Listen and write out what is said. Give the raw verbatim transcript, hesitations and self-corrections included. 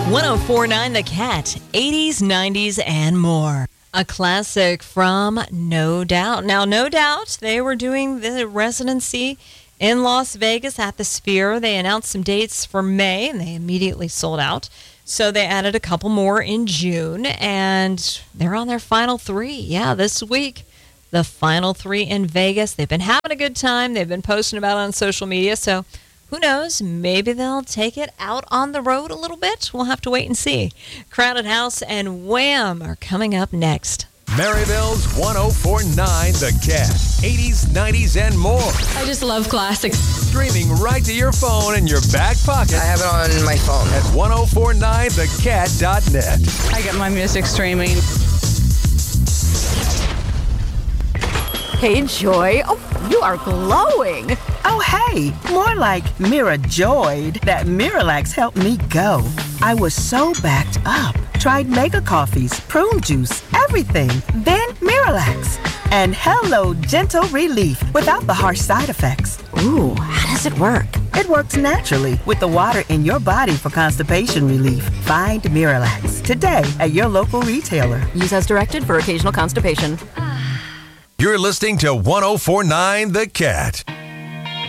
one oh four point nine The Cat, eighties, nineties, and more. A classic from No Doubt. Now, No Doubt, they were doing the residency in Las Vegas at the Sphere. They announced some dates for May, and they immediately sold out. So they added a couple more in June, and they're on their final three. Yeah, this week, the final three in Vegas. They've been having a good time. They've been posting about it on social media, so who knows? Maybe they'll take it out on the road a little bit. We'll have to wait and see. Crowded House and Wham are coming up next. Maryville's one oh four point nine The Cat. eighties, nineties, and more. I just love classics. Streaming right to your phone in your back pocket. I have it on my phone. At ten forty-nine the cat dot net. I get my music streaming. Hey, Joy. Oh, you are glowing. Oh, hey. More like Mira joyed that Miralax helped me go. I was so backed up. Tried mega coffees, prune juice, everything. Then Miralax. And hello, gentle relief without the harsh side effects. Ooh, how does it work? It works naturally with the water in your body for constipation relief. Find Miralax today at your local retailer. Use as directed for occasional constipation. You're listening to ten forty-nine The Cat.